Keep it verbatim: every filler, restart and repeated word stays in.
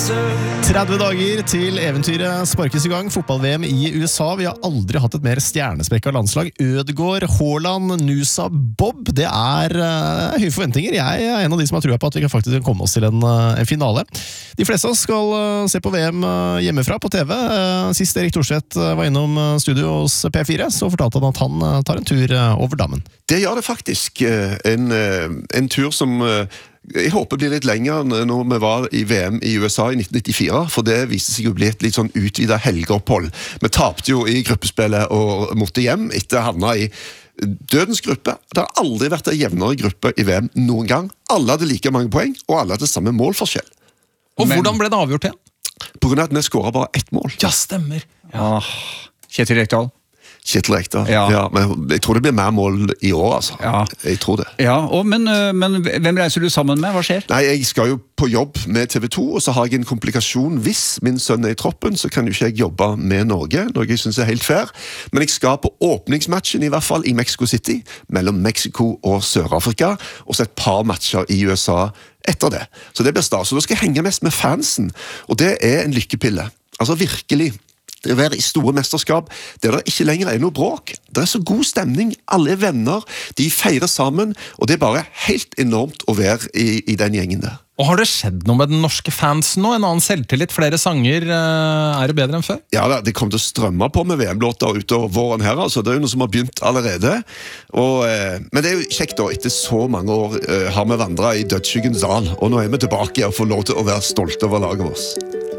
tretti dager til eventyret sparkes i gang. Fotball-V M i U S A. Vi har aldri hatt et mer stjernespekka landslag. Ødegaard, Haaland, Nusa, Bob. Det er uh, høye forventninger. Jeg er en av de som har trua på at vi kan faktisk komme oss til en, uh, en finale. De fleste av oss skal uh, se på V M uh, hjemmefra på T V. Uh, sist Erik Thorseth uh, var innom uh, studio hos P fire, så fortalte han at han uh, tar en tur uh, over dammen. Det gjør det faktisk. En, en tur som jeg håper blir litt lenger når vi var i V M i U S A i nitten nittifire, for det viste seg å bli et litt sånn utvidet helgeopphold. Vi tapte jo i gruppespillet og måtte hjem etter å havne i dødens gruppe. Det har aldri vært en jevnere gruppe i V M noen gang. Alle hadde like mange poeng, og alle hadde samme målforskjell. Og Men, hvordan ble det avgjort igjen? På grunn av at vi skåret bare ett mål. Ja, stemmer. Ja. Kjetil Rekdal. Kjetil Rekdal. Ja. Ja, men jeg tror det blir mer mål i år, altså. Ja. Jeg tror det. Ja, og, men, men hvem reiser du sammen med? Hva skjer? Nei, jeg skal jo på jobb med T V to, og så har jeg en komplikasjon. Hvis min sønn er i troppen, så kan jo ikke jeg jobbe med Norge, noe jeg synes er helt fair. Men jeg skal på åpningsmatchen, i hvert fall i Mexico City, mellom Mexico og Sør-Afrika, og så et par matcher i U S A etter det. Så det blir stas. Så da skal jeg henge mest med fansen, og det er en lykkepille. Altså virkelig. Det er i store mesterskap, der det ikke lenger er noe bråk. Det er så god stemning, alle er venner, de feirer sammen, og det er bare helt enormt å være i, i den gjengen der. Og har det skjedd noe med den norske fansen nå? En annen selvtillit, flere sanger, er det bedre enn før? Ja, det kommer til å strømme på med V M-låter utover våren her, altså. Det er jo noe som har begynt allerede. Og, eh, men det er jo kjekt da, etter så mange år eh, har vi vandret i dødsskyggens dal, og nå er vi tilbake og får lov til å være stolte over laget vårt.